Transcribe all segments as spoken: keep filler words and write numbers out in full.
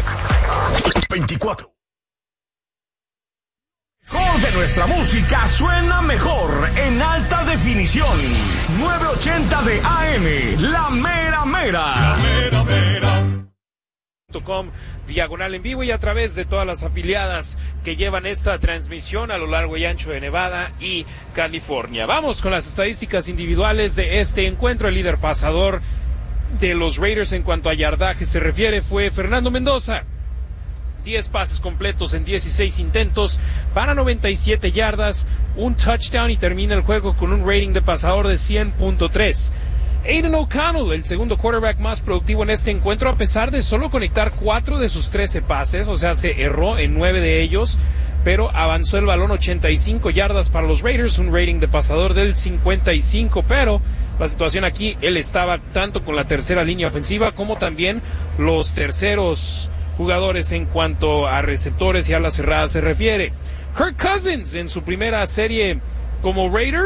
veinticuatro. Mejor de nuestra música suena mejor en alta definición. novecientos ochenta de A M, La Mera Mera. La Mera Mera. Com, diagonal en vivo y a través de todas las afiliadas que llevan esta transmisión a lo largo y ancho de Nevada y California. Vamos con las estadísticas individuales de este encuentro. El líder pasador de los Raiders en cuanto a yardaje se refiere fue Fernando Mendoza. diez pases completos en dieciséis intentos para noventa y siete yardas, un touchdown y termina el juego con un rating de pasador de cien punto tres. Aiden O'Connell, el segundo quarterback más productivo en este encuentro, a pesar de solo conectar cuatro de sus trece pases, o sea, se erró en nueve de ellos, pero avanzó el balón ochenta y cinco yardas para los Raiders, un rating de pasador del cincuenta y cinco, pero la situación aquí, él estaba tanto con la tercera línea ofensiva como también los terceros jugadores en cuanto a receptores y alas cerradas se refiere. Kirk Cousins en su primera serie como Raider,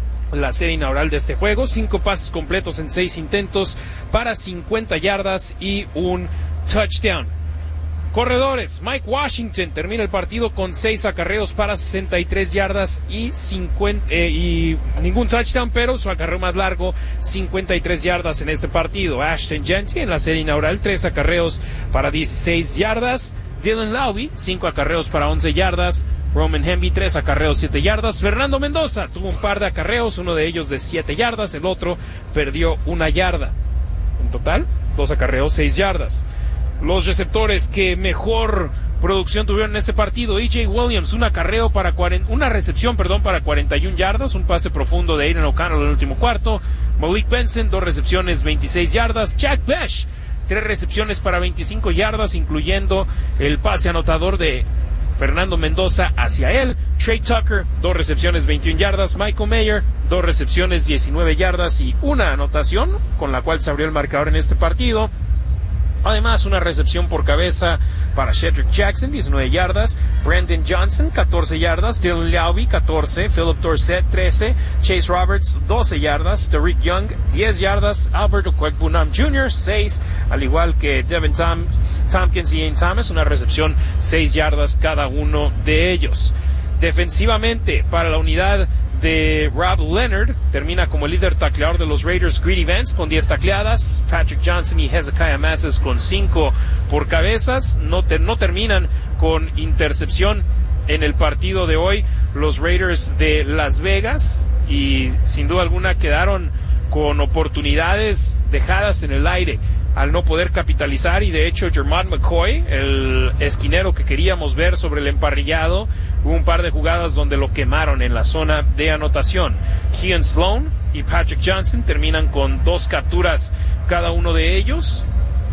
la serie inaugural de este juego, cinco pases completos en seis intentos para cincuenta yardas y un touchdown. Corredores, Mike Washington termina el partido con seis acarreos para sesenta y tres yardas y, cincuenta, eh, y ningún touchdown, pero su acarreo más largo, cincuenta y tres yardas en este partido. Ashton Jeanty en la serie inaugural, tres acarreos para dieciséis yardas. Dylan Lowry, cinco acarreos para once yardas. Roman Hemby, tres acarreos, siete yardas. Fernando Mendoza tuvo un par de acarreos, uno de ellos de siete yardas, el otro perdió una yarda. En total, dos acarreos, seis yardas. Los receptores que mejor producción tuvieron en este partido: E J Williams, un acarreo para cuarenta, una recepción, perdón, para cuarenta y una yardas, un pase profundo de Aiden O'Connell en el último cuarto. Malik Benson, dos recepciones, veintiséis yardas. Jack Besh, tres recepciones para veinticinco yardas, incluyendo el pase anotador de Fernando Mendoza hacia él. Trey Tucker, dos recepciones, veintiuna yardas. Michael Mayer, dos recepciones, diecinueve yardas y una anotación, con la cual se abrió el marcador en este partido. Además, una recepción por cabeza para Shedrick Jackson, diecinueve yardas. Brandon Johnson, catorce yardas. Dylan Lowry, catorce. Philip Dorsett, trece. Chase Roberts, doce yardas. Tariq Young, diez yardas. Albert Okwekbunam junior, seis. Al igual que Devin Tom, Tompkins y Ian Thomas, una recepción, seis yardas cada uno de ellos. Defensivamente, para la unidad de Rob Leonard, termina como el líder tacleador de los Raiders Greedy Vance con diez tacleadas. Patrick Johnson y Hezekiah Masses con cinco por cabezas. No, te, no terminan con intercepción en el partido de hoy los Raiders de Las Vegas, y sin duda alguna quedaron con oportunidades dejadas en el aire al no poder capitalizar. Y de hecho Jermon McCoy, el esquinero que queríamos ver sobre el emparrillado, hubo un par de jugadas donde lo quemaron en la zona de anotación. Kean Sloan y Patrick Johnson terminan con dos capturas cada uno de ellos.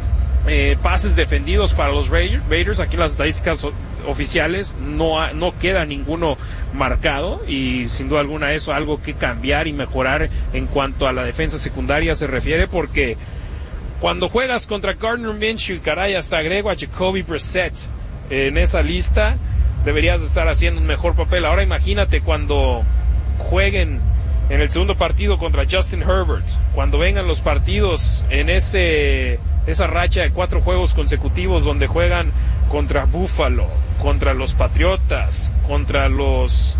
Eh, pases defendidos para los Raiders. Aquí en las estadísticas oficiales no, ha, no queda ninguno marcado, y sin duda alguna eso es algo que cambiar y mejorar en cuanto a la defensa secundaria se refiere, porque cuando juegas contra Gardner Minshew, y caray, hasta agrego a Jacoby Brissett en esa lista, deberías estar haciendo un mejor papel. Ahora imagínate cuando jueguen en el segundo partido contra Justin Herbert, cuando vengan los partidos en ese esa racha de cuatro juegos consecutivos donde juegan contra Buffalo, contra los Patriotas, contra los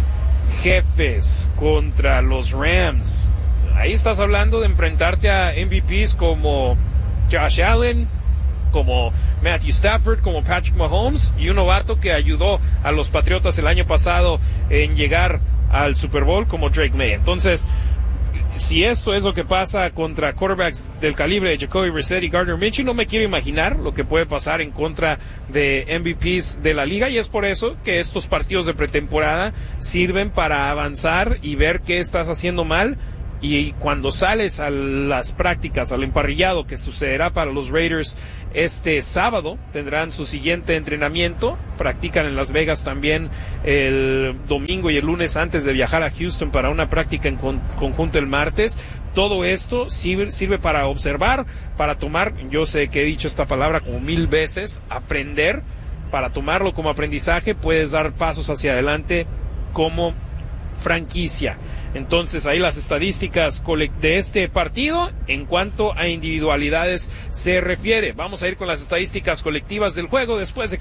Jefes, contra los Rams. Ahí estás hablando de enfrentarte a M V Ps como Josh Allen, como Matthew Stafford, como Patrick Mahomes, y un novato que ayudó a los Patriotas el año pasado en llegar al Super Bowl como Drake May. Entonces, si esto es lo que pasa contra quarterbacks del calibre de Jacoby Brissett y Gardner Minshew, no me quiero imaginar lo que puede pasar en contra de M V Ps de la liga, y es por eso que estos partidos de pretemporada sirven para avanzar y ver qué estás haciendo mal. Y cuando sales a las prácticas, al emparrillado que sucederá para los Raiders este sábado, tendrán su siguiente entrenamiento, practican en Las Vegas también el domingo y el lunes antes de viajar a Houston para una práctica en con, conjunto el martes. Todo esto sirve, sirve para observar, para tomar, yo sé que he dicho esta palabra como mil veces, aprender, para tomarlo como aprendizaje. Puedes dar pasos hacia adelante como franquicia. Entonces ahí las estadísticas de este partido en cuanto a individualidades se refiere. Vamos a ir con las estadísticas colectivas del juego después de